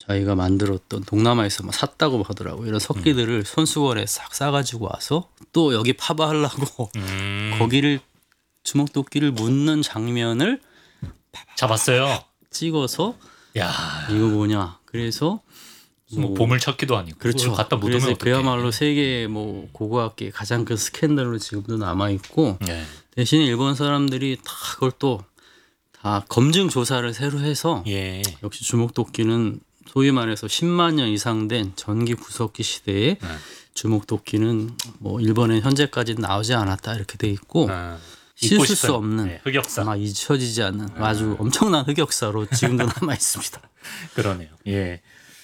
자기가 만들었던 동남아에서 막 샀다고 하더라고요. 이런 석기들을 손수건에 싹 싸가지고 와서 또 여기 파바하려고 거기를 주먹도끼를 묻는 장면을 잡았어요. 찍어서 야, 이거 뭐냐. 그래서 뭐 보물 찾기도 아니고 그렇죠. 그걸 갖다 묻으면 그래서 어떡해. 그야말로 세계 뭐 고고학계 가장 큰 스캔들로 지금도 남아 있고 예. 대신에 일본 사람들이 다 그걸 또 다 검증 조사를 새로 해서 예. 역시 주먹도끼는 소위 말해서 10만 년 이상 된 전기 구석기 시대에 주먹도끼는 뭐 일본에 현재까지는 나오지 않았다 이렇게 돼 있고 잊고 씻을 수 싶은, 없는 네, 흑역사. 아마 잊혀지지 않는 아주 엄청난 흑역사로 지금도 남아 있습니다. 그러네요. 예.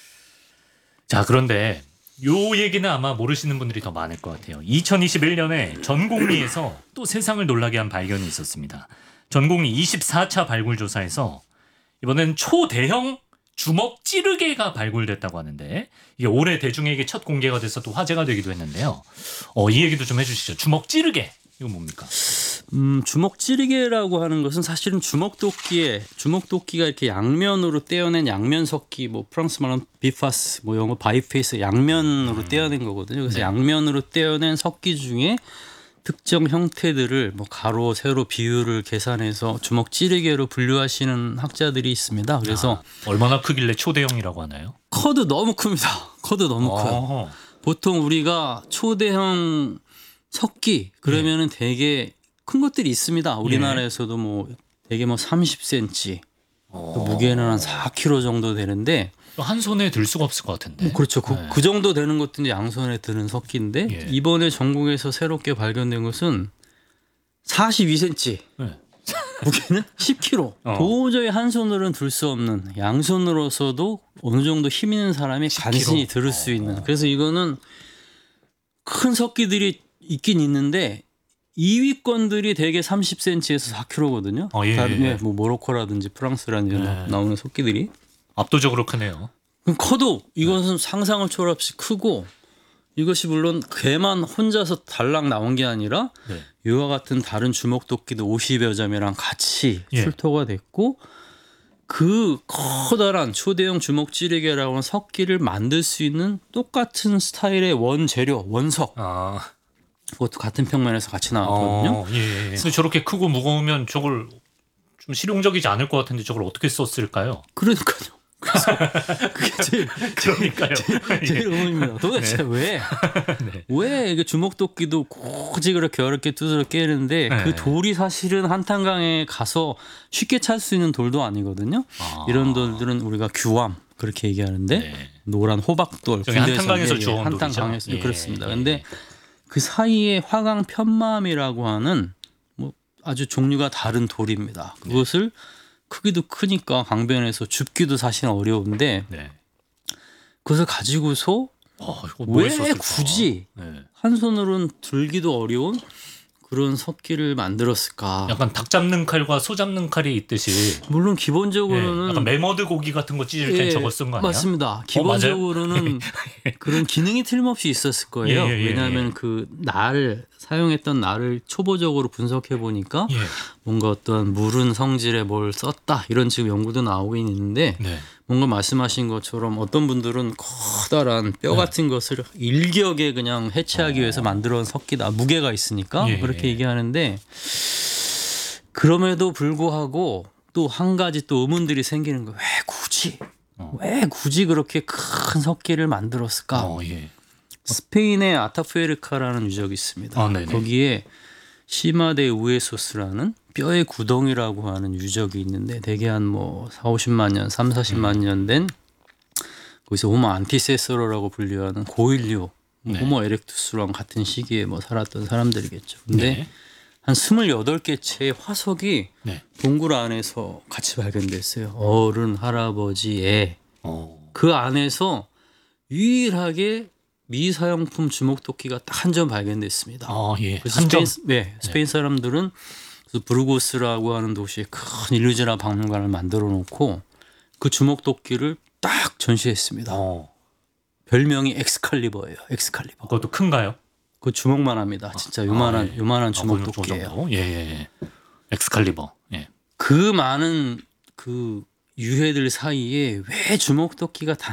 자, 그런데 요 얘기는 아마 모르시는 분들이 더 많을 것 같아요. 2021년에 전곡리에서 또 세상을 놀라게 한 발견이 있었습니다. 전곡리 24차 발굴 조사에서 이번엔 초대형 주먹 찌르개가 발굴됐다고 하는데 이게 올해 대중에게 첫 공개가 돼서 또 화제가 되기도 했는데요. 이 얘기도 좀 해주시죠. 주먹 찌르개 이거 뭡니까? 주먹 찌르개라고 하는 것은 사실은 주먹도끼가 이렇게 양면으로 떼어낸 양면석기, 뭐 프랑스 말하면 비파스, 뭐 영어 바이페이스 양면으로 떼어낸 거거든요. 그래서 양면으로 떼어낸 석기 중에 특정 형태들을 뭐 가로, 세로 비율을 계산해서 주먹 찌르개로 분류하시는 학자들이 있습니다. 그래서 얼마나 크길래 초대형이라고 하나요? 커도 너무 큽니다. 커도 너무 커요. 보통 우리가 초대형 석기 그러면은 되게 큰 것들이 있습니다. 우리나라에서도 뭐 되게 뭐 30cm, 또 무게는 한 4kg 정도 되는데 한 손에 들 수가 없을 것 같은데. 그렇죠. 그 정도 되는 것도 이제 양손에 드는 석기인데 예. 이번에 전국에서 새롭게 발견된 것은 42cm. 네. 무게는 10kg. 도저히 한 손으로는 들 수 없는 양손으로서도 어느 정도 힘 있는 사람이 간신히 들을 수 있는. 그래서 이거는 큰 석기들이 있긴 있는데 2위권들이 대개 30cm에서 4kg거든요. 다른 뭐 모로코라든지 프랑스라든지 나오는 석기들이 압도적으로 크네요. 커도 이것은 상상을 초월없이 크고 이것이 물론 걔만 혼자서 달랑 나온 게 아니라 이와 같은 다른 주먹도끼도 50여 점이랑 같이 출토가 됐고 그 커다란 초대형 주먹 찌르개라고 하는 석기를 만들 수 있는 똑같은 스타일의 원재료, 원석 그것도 같은 평면에서 같이 나왔거든요. 근데 저렇게 크고 무거우면 저걸 좀 실용적이지 않을 것 같은데 저걸 어떻게 썼을까요? 그러니까요. 그래서 그게 그러니까요. 제일 의문입니다. 도대체 왜 이게 주먹도끼도 굳이 그렇게 어렵게 두드려 깨는데 그 돌이 사실은 한탄강에 가서 쉽게 찾을 수 있는 돌도 아니거든요. 이런 돌들은 우리가 규암 그렇게 얘기하는데 노란 호박돌 한탄강에서 주워온 돌이죠. 한탄강에서 그렇습니다. 그런데 그 사이에 화강 편마암이라고 하는 뭐 아주 종류가 다른 돌입니다. 그것을 크기도 크니까 강변에서 줍기도 사실 어려운데 그것을 가지고서 왜 굳이 한 손으로는 들기도 어려운 그런 석기를 만들었을까? 약간 닭 잡는 칼과 소 잡는 칼이 있듯이 물론 기본적으로는 약간 매머드 고기 같은 거 찢을 땐 저거 쓴 거 아니야? 맞습니다. 기본적으로는 그런 기능이 틀림없이 있었을 거예요. 왜냐하면 그 날 사용했던 날을 초보적으로 분석해 보니까 뭔가 어떤 물은 성질에 뭘 썼다 이런 지금 연구도 나오긴 있는데 뭔가 말씀하신 것처럼 어떤 분들은 커다란 뼈 같은 것을 일격에 그냥 해체하기 위해서 만들어 놓은 석기다. 무게가 있으니까 그렇게 얘기하는데 그럼에도 불구하고 또 한 가지 또 의문들이 생기는 거예요. 왜 굳이 그렇게 큰 석기를 만들었을까? 스페인의 아타푸에르카라는 유적이 있습니다. 거기에 시마데 우에소스라는 뼈의 구덩이라고 하는 유적이 있는데 대개 한 뭐 40~50만 년, 30~40만 년 된 거기서 호모 안티세서로라고 분류하는 고인류 호모 에렉투스랑 같은 시기에 뭐 살았던 사람들이겠죠. 근데 한 28개 채의 화석이 동굴 안에서 같이 발견됐어요. 어른, 할아버지, 애. 그 안에서 유일하게 미사용품 주먹도끼가 딱 한 점 발견됐습니다. 그래서 스페인 사람들은 부르고스라고 하는 도시에 큰 일루지나 박물관을 만들어 놓고 그 주먹도끼를 딱 전시했습니다. 별명이 엑스칼리버예요. 엑스칼리버. 그것도 큰가요? 그 주먹만 합니다. 진짜 요만한 주먹도끼예요. 엑스칼리버. 그 많은 그 유해들 사이에 왜 주먹도끼가